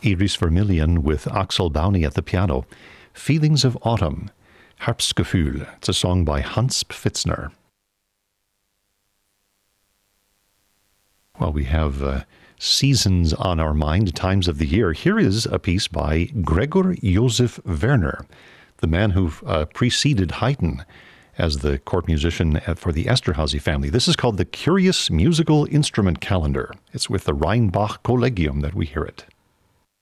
Iris Vermillion with Axel Bauni at the piano. Feelings of Autumn, Herbstgefühl. It's a song by Hans Pfitzner. Well, we have seasons on our mind, times of the year. Here is a piece by Gregor Josef Werner, the man who preceded Haydn as the court musician for the Esterhazy family. This is called the Curious Musical Instrument Calendar. It's with the Rheinbach Collegium that we hear it.